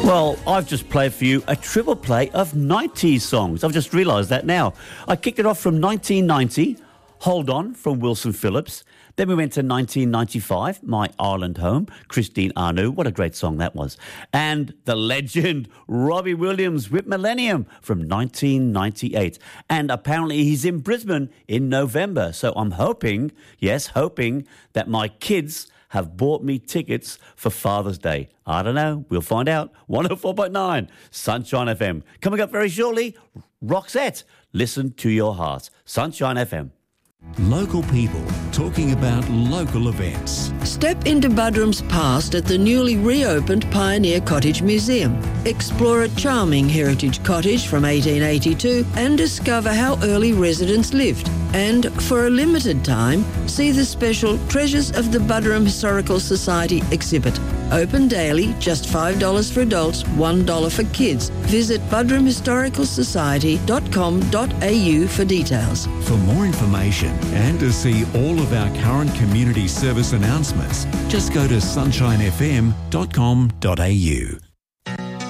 Well, I've just played for you a triple play of 90s songs. I've just realised that now. I kicked it off from 1990, Hold On from Wilson Phillips. Then we went to 1995, My Ireland Home, Christine Arnoux. What a great song that was. And the legend, Robbie Williams with Millennium from 1998. And apparently he's in Brisbane in November. So I'm hoping that my kids have bought me tickets for Father's Day. I don't know. We'll find out. 104.9 Sunshine FM. Coming up very shortly, Roxette. Listen to your heart. Sunshine FM. Local people talking about local events. Step into Buderim's past at the newly reopened Pioneer Cottage Museum. Explore a charming heritage cottage from 1882 and discover how early residents lived. And for a limited time, see the special Treasures of the Buderim Historical Society exhibit. Open daily, just $5 for adults, $1 for kids. Visit buderimhistoricalsociety.com.au for details. For more information and to see all of our current community service announcements, just go to sunshinefm.com.au.